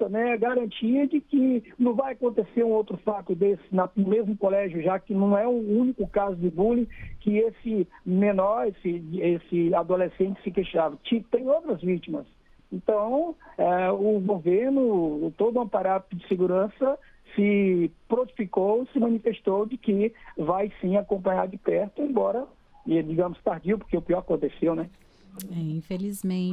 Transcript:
segurança, né, a garantia de que não vai acontecer um outro fato desse no mesmo colégio, já que não é o único caso de bullying que esse menor, esse adolescente se queixava. Tem outras vítimas. Então, o governo, todo o aparato de segurança se prontificou, se manifestou de que vai sim acompanhar de perto, embora, digamos, tardio, porque o pior aconteceu, né? Infelizmente.